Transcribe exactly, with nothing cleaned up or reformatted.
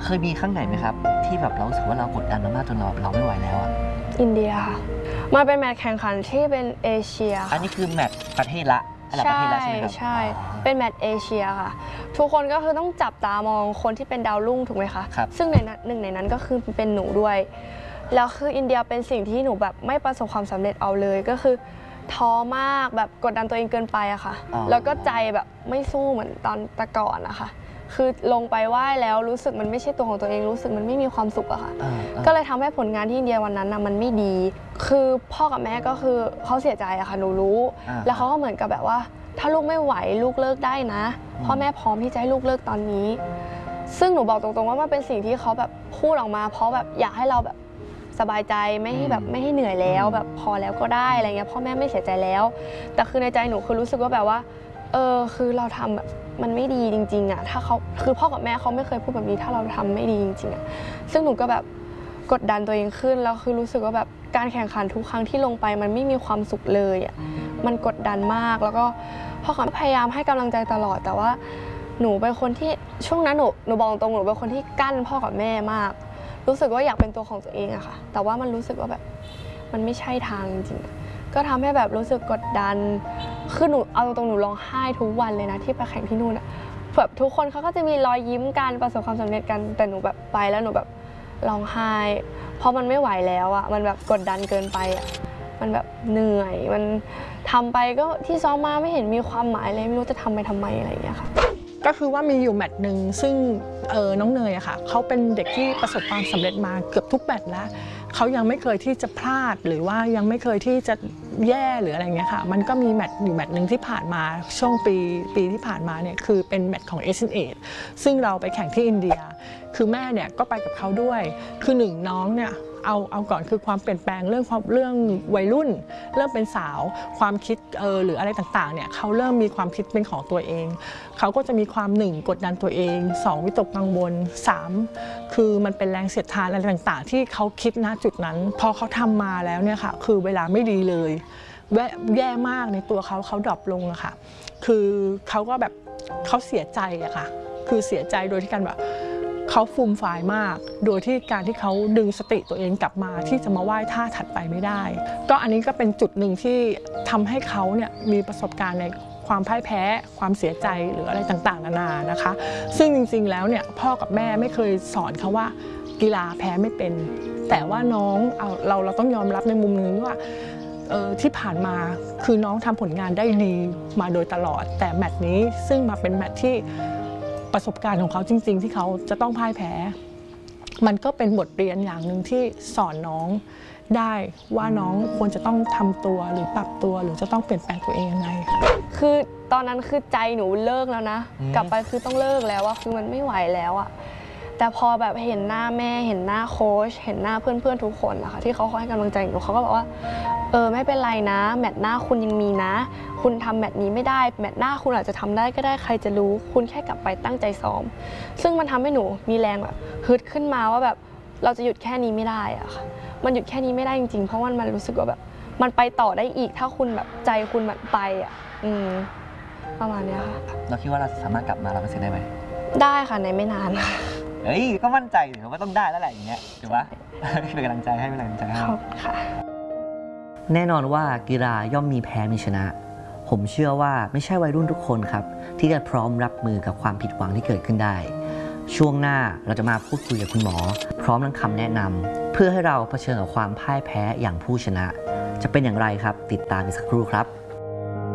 เคยมีครั้งไหนไหมครับที่แบบเรารู้สึกว่าเรากดดันมากจนเราเราไม่ไหวแล้วอ่ะอินเดียค่ะมาเป็นแมตช์แข่งขันที่เป็นเอเชียอันนี้คือแมตช์ประเทศละระดับประเทศละใช่ไหมครับใช่เป็นแมตช์เอเชียค่ะทุกคนก็คือต้องจับตามองคนที่เป็นดาวรุ่งถูกไหมคะซึ่งในหนึ่งในนั้นก็คือเป็นหนูด้วยแล้วคืออินเดียเป็นสิ่งที่หนูแบบไม่ประสบความสำเร็จเอาเลยก็คือท้อมากแบบกดดันตัวเองเกินไปอะค่ะแล้วก็ใจแบบไม่สู้เหมือนตอนแต่ก่อนนะคะคือลงไปไหว้แล้วรู้สึกมันไม่ใช่ตัวของตัวเองรู้สึกมันไม่มีความสุขอะค่ะก็เลยทำให้ผลงานที่อินเดียวันนั้นนะมันไม่ดีคือพ่อกับแม่ก็คือเขาเสียใจอะค่ะหนูรู้แล้วเขาก็เหมือนกับแบบว่าถ้าลูกไม่ไหวลูกเลิกได้นะพ่อแม่พร้อมที่จะให้ลูกเลิกตอนนี้ซึ่งหนูบอกตรงๆว่ามันเป็นสิ่งที่เขาแบบพูดออกมาเพราะแบบอยากให้เราแบบสบายใจไม่ให้แบบไม่ให้เหนื่อยแล้วแบบพอแล้วก็ได้อะไรเงี้ยพ่อแม่ไม่เสียใจแล้วแต่คือในใจหนูคือรู้สึกว่าแบบว่าเออคือเราทำแบบมันไม่ดีจริงๆอ่ะถ้าเขาคือพ่อกับแม่เขาไม่เคยพูดแบบนี้ถ้าเราทำไม่ดีจริงๆอ่ะซึ่งหนูก็แบบกดดันตัวเองขึ้นแล้วคือรู้สึกว่าแบบการแข่งขันทุกครั้งที่ลงไปมันไม่มีความสุขเลยอ่ะมันกดดันมากแล้วก็พ่อกับแม่พยายามให้กำลังใจตลอดแต่ว่าหนูเป็นคนที่ช่วงนั้นหนูหนูบอกตรงหนูเป็นคนที่กั้นพ่อกับแม่มากรู้สึกว่าอยากเป็นตัวของตัวเองอะค่ะแต่ว่ามันรู้สึกว่าแบบมันไม่ใช่ทางจริงๆก็ทำให้แบบรู้สึกกดดันคือหนูเอาตรงๆหนูร้องไห้ทุกวันเลยนะที่ไปแข่งที่นู่นอะแบบทุกคนเขาก็จะมีรอยยิ้มกันประสบความสำเร็จกันแต่หนูแบบไปแล้วหนูแบบร้องไห้เพราะมันไม่ไหวแล้วอะมันแบบกดดันเกินไปอะมันแบบเหนื่อยมันทำไปก็ที่ซ้อมมาไม่เห็นมีความหมายเลยไม่รู้จะทำไปทำไมอะไรอย่างเงี้ยค่ะก็คือว่ามีอยู่แมตช์หนึ่งซึ่งเออน้องเนยอะค่ะเขาเป็นเด็กที่ประสบความสำเร็จมาเกือบทุกแมตช์แล้วเขายังไม่เคยที่จะพลาดหรือว่ายังไม่เคยที่จะแย่หรืออะไรเงี้ยค่ะมันก็มีแมตช์อยู่แมตช์หนึ่งที่ผ่านมาช่วงปีปีที่ผ่านมาเนี่ยคือเป็นแมตช์ของเอเชียนเอทซึ่งเราไปแข่งที่อินเดียคือแม่เนี่ยก็ไปกับเขาด้วยคือหนึ่งน้องเนี่ยเอาเอาก่อนคือความเปลี่ยนแปลงเรื่องความเรื่องวัยรุ่นเริ่มเป็นสาวความคิดเออหรืออะไรต่างๆเนี่ยเขาเริ่มมีความคิดเป็นของตัวเองเขาก็จะมีความหนึ่งกดดันตัวเองสองวิตกกังวลสามคือมันเป็นแรงเสียดทานอะไรต่างๆที่เขาคิดณจุดนั้นพอเขาทำมาแล้วเนี่ยค่ะคือเวลาไม่ดีเลยแย่มากในตัวเขาเขาดรอปลงอะค่ะคือเขาก็แบบเขาเสียใจอะค่ะคือเสียใจโดยที่การแบบเขาฟูมฟายมากโดยที่การที่เขาดึงสติตัวเองกลับมาที่จะมาไหว้ท่าถัดไปไม่ได้ก็อันนี้ก็เป็นจุดหนึ่งที่ทำให้เขาเนี่ยมีประสบการณ์ในความพ่ายแพ้ความเสียใจหรืออะไรต่างๆนานานะคะซึ่งจริงๆแล้วเนี่ยพ่อกับแม่ไม่เคยสอนเขาว่ากีฬาแพ้ไม่เป็นแต่ว่าน้องเอาเราเราต้องยอมรับในมุมนึงว่าเออที่ผ่านมาคือน้องทำผลงานได้ดีมาโดยตลอดแต่แมตช์นี้ซึ่งมาเป็นแมตช์ที่ประสบการณ์ของเขาจริงๆที่เขาจะต้องพ่ายแพ้มันก็เป็นบทเรียนอย่างหนึ่งที่สอนน้องได้ว่าน้องควรจะต้องทำตัวหรือปรับตัวหรือจะต้องเปลี่ยนแปลงตัวเองยังไงคือตอนนั้นคือใจหนูเลิกแล้วนะกลับไปคือต้องเลิกแล้วอะคือมันไม่ไหวแล้วอะแต่พอแบบเห็นหน้าแม่เห็นหน้าโค้ชเห็นหน้าเพื่อนๆทุกคนนะคะที่เขาให้กำลังใจหนูเขาก็บอกว่าเออไม่เป็นไรนะแมตช์หน้าคุณยังมีนะคุณทำแมตช์นี้ไม่ได้แมตช์หน้าคุณอาจจะทำได้ก็ได้ใครจะรู้คุณแค่กลับไปตั้งใจซ้อมซึ่งมันทำให้หนูมีแรงแบบฮึดขึ้นมาว่าแบบเราจะหยุดแค่นี้ไม่ได้อะค่ะมันหยุดแค่นี้ไม่ได้จริงๆเพราะมันมันรู้สึกว่าแบบมันไปต่อได้อีกถ้าคุณแบบใจคุณแบบไปอ่ะอืมประมาณนี้ค่ะเราคิดว่าเราสามารถกลับมาเราเปอร์เซ็นต์ได้ไหมได้ค่ะในไม่นานเฮ้ยก็มั่นใจถือว่าต้องได้แล้วแหละอย่างเงี้ยถูกปะเป็นกำลังใจให้เป็นกำลังใจให้ค่ะแน่นอนว่ากีฬาย่อมมีแพ้มีชนะผมเชื่อว่าไม่ใช่วัยรุ่นทุกคนครับที่จะพร้อมรับมือกับความผิดหวังที่เกิดขึ้นได้ช่วงหน้าเราจะมาพูดคุยกับคุณหมอพร้อมทั้งคำแนะนำเพื่อให้เราเผชิญกับความพ่ายแพ้อย่างผู้ชนะจะเป็นอย่างไรครับติดตามอีกสักครู่ครับ